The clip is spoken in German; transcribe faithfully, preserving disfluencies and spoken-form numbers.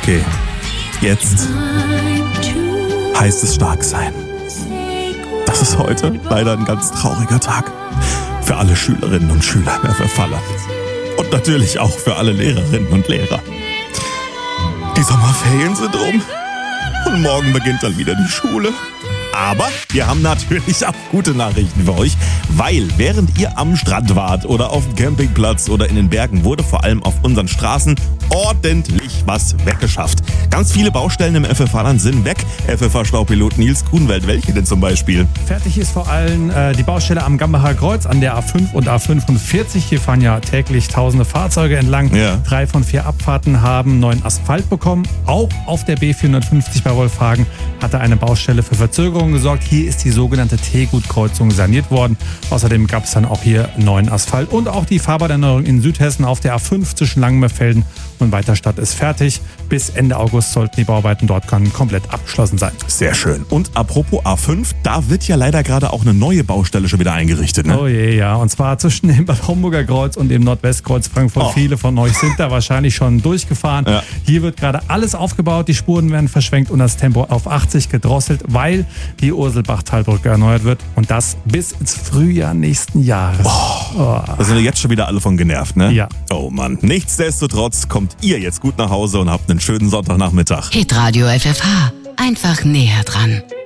Okay, jetzt heißt es stark sein. Das ist heute leider ein ganz trauriger Tag. Für alle Schülerinnen und Schüler im F F Faller. Und natürlich auch für alle Lehrerinnen und Lehrer. Die Sommerferien sind rum. Und morgen beginnt dann wieder die Schule. Aber wir haben natürlich auch gute Nachrichten für euch, weil während ihr am Strand wart oder auf dem Campingplatz oder in den Bergen, wurde vor allem auf unseren Straßen ordentlich was weggeschafft. Ganz viele Baustellen im F F Fahrland sind weg. F F H-Staupilot Nils Grunwald, welche denn zum Beispiel? Fertig ist vor allem äh, die Baustelle am Gambacher Kreuz an der A fünf und A fünfundvierzig. Hier fahren ja täglich tausende Fahrzeuge entlang. Ja. Drei von vier Abfahrten haben neuen Asphalt bekommen. Auch auf der B vierhundertfünfzig bei Wolfhagen hatte eine Baustelle für Verzögerung gesorgt. Hier ist die sogenannte Tegut-Kreuzung saniert worden. Außerdem gab es dann auch hier neuen Asphalt. Und auch die Fahrbahnerneuerung in Südhessen auf der A fünf zwischen Langenmerfelden und Weiterstadt ist fertig. Bis Ende August sollten die Bauarbeiten dort komplett abgeschlossen sein. Sehr schön. Und apropos A fünf, da wird ja leider gerade auch eine neue Baustelle schon wieder eingerichtet, ne? Oh je, ja. Und zwar zwischen dem Bad Homburger Kreuz und dem Nordwestkreuz Frankfurt. Oh. Viele von euch sind da wahrscheinlich schon durchgefahren. Ja. Hier wird gerade alles aufgebaut, die Spuren werden verschwenkt und das Tempo auf achtzig gedrosselt, weil die Urselbach-Talbrücke erneuert wird. Und das bis ins Frühjahr nächsten Jahres. Oh. Oh. Da sind wir jetzt schon wieder alle von genervt, ne? Ja. Oh Mann. Nichtsdestotrotz kommt ihr jetzt gut nach Hause und habt einen schönen Sonntaghnachmittag. Hitradio F F H. Einfach näher dran.